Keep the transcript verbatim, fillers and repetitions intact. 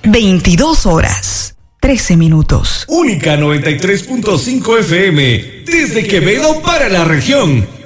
veintidós horas, trece minutos. Única noventa y tres punto cinco F M, desde Quevedo para la región.